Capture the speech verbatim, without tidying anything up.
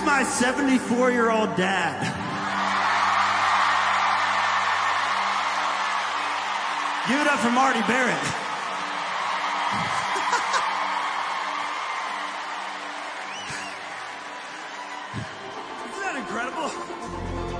my seventy-four-year-old dad. Give it up for Marty Barrett. Isn't that incredible?